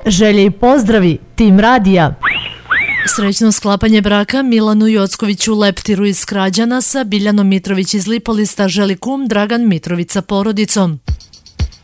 Želje i pozdravi, tim radija. Srećno sklapanje braka Milanu Jockoviću Leptiru iz Krađana sa Biljanom Mitrović iz Lipolista želi kum Dragan Mitrović sa porodicom.